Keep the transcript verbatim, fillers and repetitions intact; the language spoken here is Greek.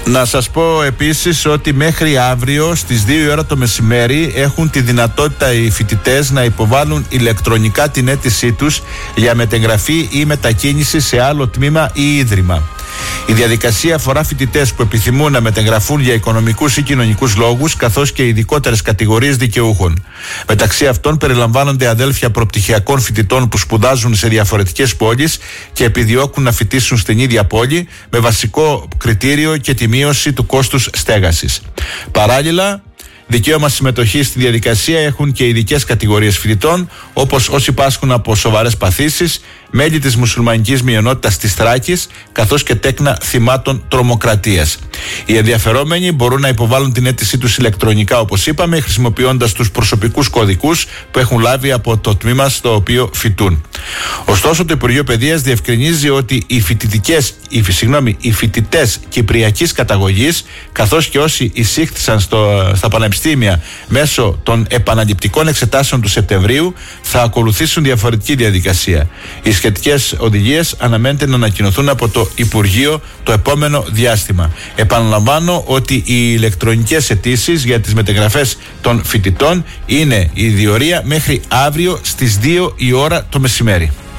Να σας πω επίσης ότι μέχρι αύριο στις δύο η ώρα το μεσημέρι έχουν τη δυνατότητα οι φοιτητές να υποβάλουν ηλεκτρονικά την αίτησή τους για μετεγγραφή ή μετακίνηση σε άλλο τμήμα ή ίδρυμα. Η διαδικασία αφορά φοιτητές που επιθυμούν να μετεγγραφούν για οικονομικούς ή κοινωνικούς λόγους, καθώς και ειδικότερες κατηγορίες δικαιούχων. Μεταξύ αυτών περιλαμβάνονται αδέλφια προπτυχιακών φοιτητών που σπουδάζουν σε διαφορετικές πόλεις και επιδιώκουν να φοιτήσουν στην ίδια πόλη, με βασικό κριτήριο και τη μείωση του κόστους στέγασης. Παράλληλα, δικαίωμα συμμετοχής στη διαδικασία έχουν και ειδικές κατηγορίες φοιτητών, όπως όσοι πάσχουν από σοβαρές παθήσεις, μέλη της μουσουλμανικής μειονότητας της Θράκης, καθώς και τέκνα θυμάτων τρομοκρατίας. Οι ενδιαφερόμενοι μπορούν να υποβάλουν την αίτησή τους ηλεκτρονικά, όπως είπαμε, χρησιμοποιώντας τους προσωπικούς κωδικούς που έχουν λάβει από το τμήμα στο οποίο φοιτούν. Ωστόσο, το Υπουργείο Παιδείας διευκρινίζει ότι οι φοιτητικές, οι, συγγνώμη, οι φοιτητές κυπριακής καταγωγής, καθώς και όσοι εισήχθησαν στο, στα πανεπιστήμια μέσω των επαναληπτικών εξετάσεων του Σεπτεμβρίου, θα ακολουθήσουν διαφορετική διαδικασία. Οι σχετικές οδηγίες αναμένεται να ανακοινωθούν από το Υπουργείο το επόμενο διάστημα. Επαναλαμβάνω ότι οι ηλεκτρονικές αιτήσεις για τις μετεγγραφές των φοιτητών είναι η διορία μέχρι αύριο στις δύο η ώρα το μεσημέρι.